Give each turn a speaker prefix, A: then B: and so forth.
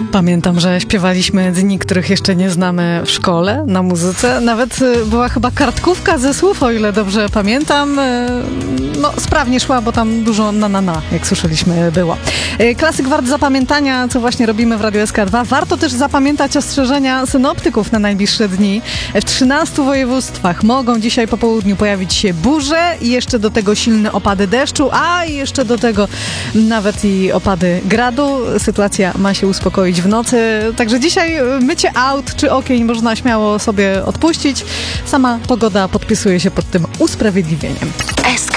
A: Pamiętam, że śpiewaliśmy dni, których jeszcze nie znamy w szkole, na muzyce. Nawet była chyba kartkówka ze słów, o ile dobrze pamiętam. No, sprawnie szła, bo tam dużo na, jak słyszeliśmy, było. Klasyk wart zapamiętania, co właśnie robimy w Radiu SK2. Warto też zapamiętać ostrzeżenia synoptyków na najbliższe dni. W 13 województwach mogą dzisiaj po południu pojawić się burze i jeszcze do tego silne opady deszczu, a jeszcze do tego nawet i opady gradu. Sytuacja ma się uspokoić w nocy, także dzisiaj mycie aut czy okien można śmiało sobie odpuścić. Sama pogoda podpisuje się pod tym usprawiedliwieniem.